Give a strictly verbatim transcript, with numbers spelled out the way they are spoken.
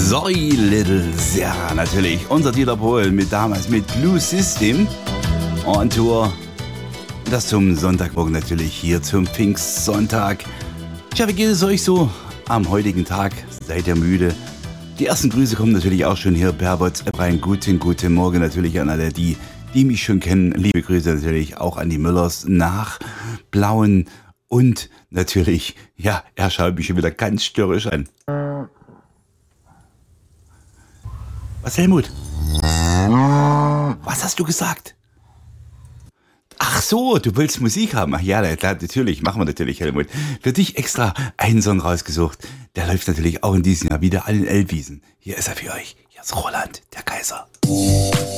Zoe Little Sarah natürlich. Unser Dieter Bohlen mit damals mit Blue System on Tour. Das zum Sonntagmorgen natürlich hier zum Pfingstsonntag. Tja, wie geht es euch so am heutigen Tag? Seid ihr müde? Die ersten Grüße kommen natürlich auch schon hier per WhatsApp rein. Guten, guten Morgen natürlich an alle, die, die mich schon kennen. Liebe Grüße natürlich auch an die Müllers nach Blauen. Und natürlich, ja, er schaut mich schon wieder ganz störrisch an. Was, Helmut? Was hast du gesagt? Ach so, du willst Musik haben. Ach ja, natürlich, machen wir natürlich, Helmut. Für dich extra einen Song rausgesucht. Der läuft natürlich auch in diesem Jahr wieder an den Elbwiesen. Hier ist er für euch. Hier ist Roland, der Kaiser.